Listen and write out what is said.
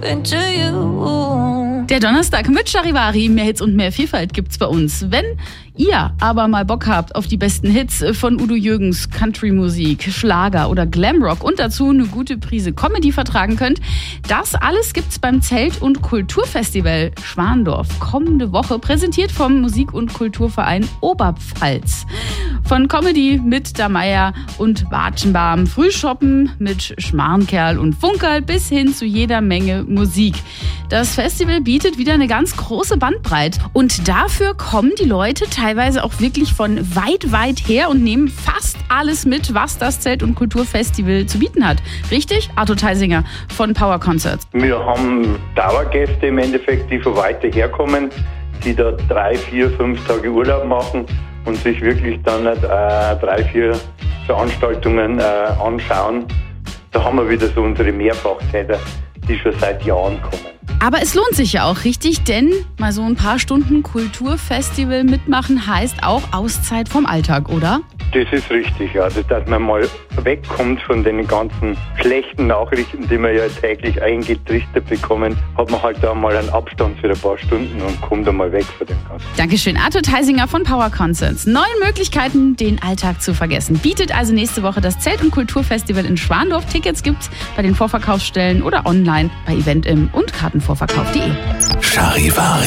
into you. Der Donnerstag mit Charivari, mehr Hits und mehr Vielfalt gibt's bei uns. Wenn ihr aber mal Bock habt auf die besten Hits von Udo Jürgens, Country-Musik, Schlager oder Glamrock und dazu eine gute Prise Comedy vertragen könnt, das alles gibt's beim Zelt- und Kulturfestival Schwandorf kommende Woche, präsentiert vom Musik- und Kulturverein Oberpfalz. Von Comedy mit Dameier und Watschenbaum, Frühschoppen mit Schmarnkerl und Funkerl bis hin zu jeder Menge Musik. Das Festival bietet wieder eine ganz große Bandbreite und dafür kommen die Leute teilweise auch wirklich von weit her und nehmen fast alles mit, was das Zelt- und Kulturfestival zu bieten hat. Richtig? Arthur Theisinger von Power Concerts. Wir haben Dauergäste im Endeffekt, die von weiter herkommen, die da 3, 4, 5 Tage Urlaub machen und sich wirklich dann 3, 4 Veranstaltungen anschauen. Da haben wir wieder so unsere Mehrfachtäter, die schon seit Jahren kommen. Aber es lohnt sich ja auch richtig, denn mal so ein paar Stunden Kulturfestival mitmachen heißt auch Auszeit vom Alltag, oder? Das ist richtig, ja. Dass man mal wegkommt von den ganzen schlechten Nachrichten, die wir ja täglich eingetrichtert bekommen, hat man halt da mal einen Abstand für ein paar Stunden und kommt dann mal weg von dem Ganzen. Dankeschön, Arthur Theisinger von Power Concerts. 9 Möglichkeiten, den Alltag zu vergessen. Bietet also nächste Woche das Zelt- und Kulturfestival in Schwandorf. Tickets gibt's bei den Vorverkaufsstellen oder online bei Eventim und Kartenvorverkauf.de. Charivari.